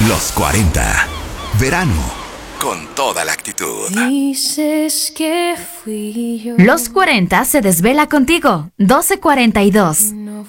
Los 40. Verano. Con toda la actitud. Dices que fui yo. Los 40 se desvela contigo. 12:42. No